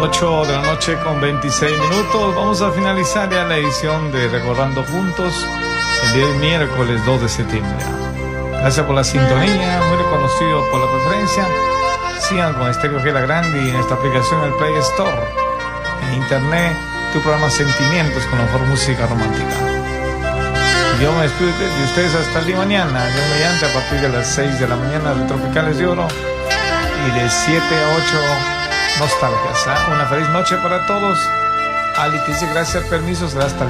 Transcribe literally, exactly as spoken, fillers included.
ocho de la noche con veintiséis minutos. Vamos a finalizar ya la edición de Recordando Juntos el día de miércoles dos de septiembre. Gracias por la sintonía, muy reconocido por la preferencia. Sigan con Estéreo Gela Grande y en esta aplicación el Play Store. En internet, tu programa Sentimientos con la mejor música romántica. Yo me despido de ustedes hasta el día de mañana. Yo mediante a partir de las seis de la mañana de Tropicales de Oro y de siete a ocho Nostalgias. ¿eh? Una feliz noche para todos. Ali te dice gracias, permiso, será hasta el